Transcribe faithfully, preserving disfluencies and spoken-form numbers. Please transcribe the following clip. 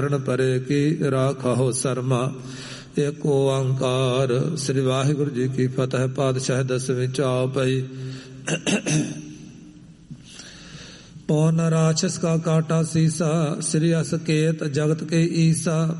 ਪਰੇ ਕੀ ਰਾਖਾਓ ਸਰਮਾ। ਏਕ ਓੰਕਾਰ। ਸ੍ਰੀ ਵਾਹਿਗੁਰੂ ਜੀ ਕੀ ਫਤਿਹ। ਪਾਤਸ਼ਾਹ ਦਸਵੀਂ ਚਾਉ ਪਈ। पौन राक्षस का काटा सीसा, श्री असकेत जगत के ईसा।